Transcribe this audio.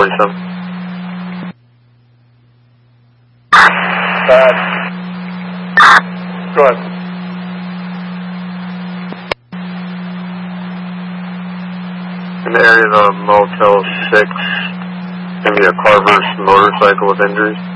27. Bad. Go ahead. In the area of Motel 6, going to be a car versus motorcycle with injuries.